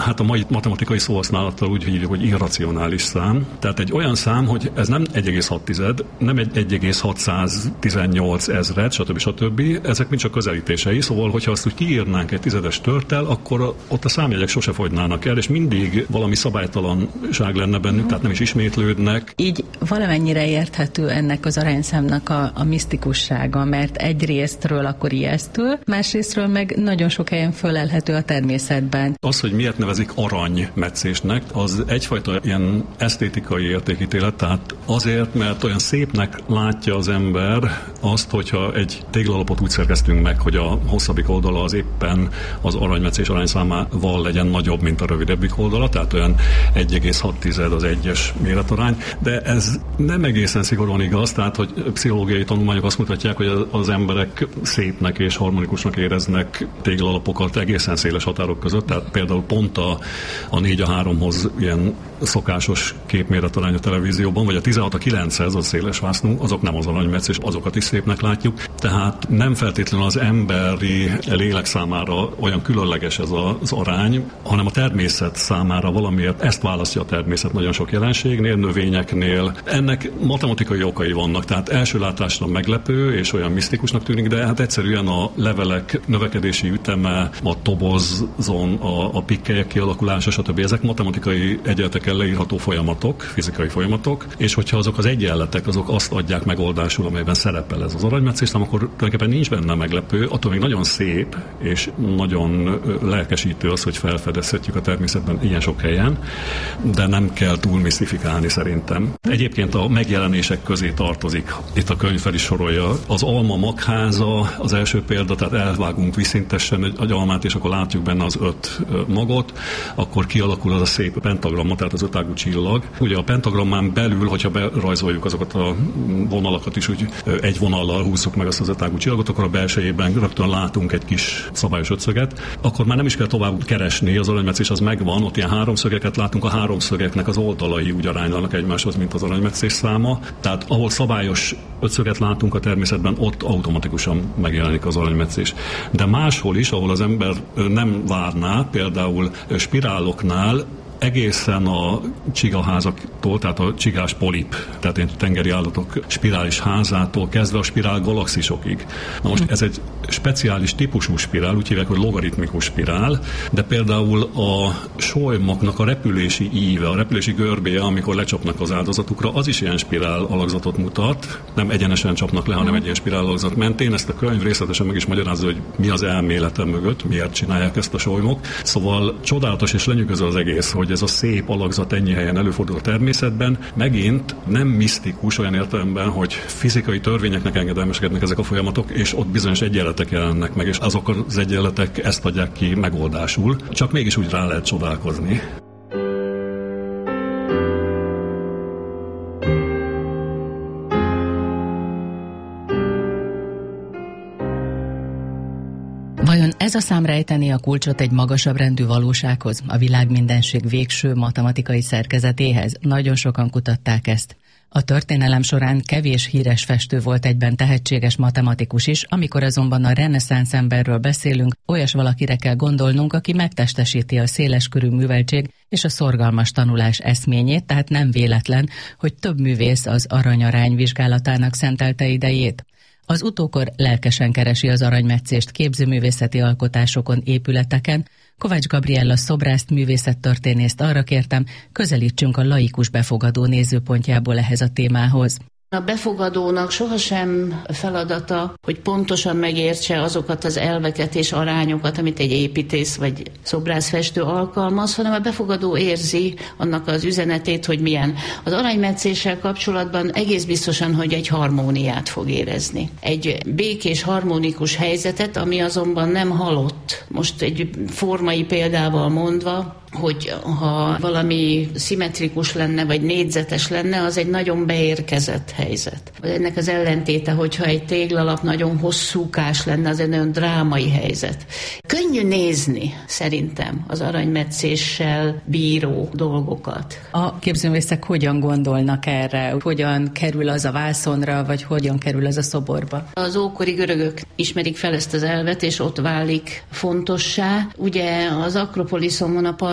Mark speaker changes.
Speaker 1: hát a mai matematikai szóhasználattal úgy hívjuk, hogy irracionális szám. Tehát egy olyan szám, hogy ez nem 1,6, nem egy 1,618 ezred, stb. Ezek mind csak közelítései, szóval, hogyha azt úgy kiírnánk egy tizedes törttel, akkor ott a számjegyek sose fogynának el, és mindig valami szabálytalanság lenne bennük, tehát nem is ismétlődnek.
Speaker 2: Így valamennyire érthető ennek az arányszámnak a misztikussága, mert egyrésztről akkor ijesztő, másrésztről meg nagyon sok helyen fölelhető a természetben.
Speaker 1: Az, hogy miért nevezik aranymetszésnek, az egyfajta ilyen esztétikai értékítélet, tehát azért, mert olyan szépnek látja az ember azt, hogyha egy téglalapot úgy szerkeztünk meg, hogy a hosszabbik oldala az éppen az aranymetszés arányszámával legyen nagyobb, mint a rövidebbik oldala, tehát olyan 1,6 az egyes méretarány, de ez nem egészen szigorúan igaz, tehát hogy pszichológiai tanulmányok azt mutatják, hogy az emberek szépnek és harmonikusnak éreznek téglalapokat egészen széles határok között, tehát például pont a 4:3-hoz ilyen szokásos képméretarány a televízióban, vagy a 16:9-hez, az széles vásznú, azok nem az aranymetszés, azokat is szépnek látjuk. Tehát nem feltétlenül az emberi lélek számára olyan különleges ez az arány, hanem a természet számára valamiért ezt választja a természet nagyon sok jelenségnél, növényeknél. Ennek matematikai okai vannak, tehát első látásra meglepő és olyan misztikusnak tűnik, de hát egyszerűen a levelek növekedési üteme, a tobozon, a pikkelyek kialakulása, stb. Ezek matematikai egyenletekkel leírható folyamatok, fizikai folyamatok, és hogyha azok az egyenletek, azok azt adják megoldásul, amelyben szerepel ez az aranymetszés, akkor tulajdonképpen nincs benne meglepő, attól még nagyon szép és nagyon lelkesítő az, hogy felfedezhetjük a természetben ilyen sok helyen, de nem kell túl misztifikálni szerintem. Egyébként a megjelenések közé tartozik, itt a könyv fel is sorolja, az alma magháza, az első példa, tehát elvágunk viszintesen egy almát, és akkor látjuk benne az 5 magot, akkor kialakul az a szép pentagramma, tehát az 5 ágú csillag. Ugye a pentagrammán belül, hogyha berajzoljuk azokat a vonalakat is, úgy egy vonallal húzzuk meg azt az 5 ágú csillagot, akkor a belsejében rögtön látunk egy kis szabályos ötszöget, akkor már nem is kell tovább keresni, az aranymetszés az megvan, ott ilyen háromszögeket látunk, a háromszögeknek az oldalai úgy aránylanak egymáshoz, mint az aranymetszés száma. Tehát ahol szabályos ötszöget látunk a természetben, ott automatikusan megjelenik az aranymetszés. De máshol is, ahol az ember nem várná, például spiráloknál, egészen a csigaházaktól, tehát a csigás polip, tehát a tengeri állatok spirális házától kezdve a spirál galaxisokig. Na most ez egy speciális típusú spirál, úgy hívják, hogy logaritmikus spirál, de például a solymoknak a repülési íve, a repülési görbéje, amikor lecsapnak az áldozatukra, az is ilyen spirál alakzatot mutat, nem egyenesen csapnak le, hanem egy ilyen spirál alakzat mentén. Ezt a könyv részletesen meg is magyarázza, hogy mi az elmélete mögött, miért csinálják ezt a solymok. Szóval csodálatos és lenyűgöző az egész, hogy ez a szép alakzat ennyi helyen előfordul a természetben. Megint nem misztikus olyan értelemben, hogy fizikai törvényeknek engedelmeskednek ezek a folyamatok, és ott bizonyos egyenletek jelennek meg, és azok az egyenletek ezt adják ki megoldásul. Csak mégis úgy rá lehet csodálkozni.
Speaker 2: Vajon ez a szám rejteni a kulcsot egy magasabb rendű valósághoz, a világmindenség végső matematikai szerkezetéhez? Nagyon sokan kutatták ezt. A történelem során kevés híres festő volt egyben tehetséges matematikus is, amikor azonban a reneszánsz emberről beszélünk, olyas valakire kell gondolnunk, aki megtestesíti a széleskörű műveltség és a szorgalmas tanulás eszményét, tehát nem véletlen, hogy több művész az aranyarány vizsgálatának szentelte idejét. Az utókor lelkesen keresi az aranymetszést képzőművészeti alkotásokon, épületeken. Kovács Gabriella szobrászt, művészettörténészt arra kértem, közelítsünk a laikus befogadó nézőpontjából ehhez a témához.
Speaker 3: A befogadónak sohasem feladata, hogy pontosan megértse azokat az elveket és arányokat, amit egy építész vagy szobrászfestő alkalmaz, hanem a befogadó érzi annak az üzenetét, hogy milyen. Az aranymetszéssel kapcsolatban egész biztosan, hogy egy harmóniát fog érezni. Egy békés, harmonikus helyzetet, ami azonban nem halott. Most egy formai példával mondva, hogy ha valami szimmetrikus lenne, vagy négyzetes lenne, az egy nagyon beérkezett helyzet. Ennek az ellentéte, hogyha egy téglalap nagyon hosszúkás lenne, az egy nagyon drámai helyzet. Könnyű nézni, szerintem, az aranymetszéssel bíró dolgokat.
Speaker 2: A képzőművészek hogyan gondolnak erre? Hogyan kerül az a vászonra, vagy hogyan kerül az a szoborba?
Speaker 3: Az ókori görögök ismerik fel ezt az elvet, és ott válik fontossá. Ugye az Akropoliszon van a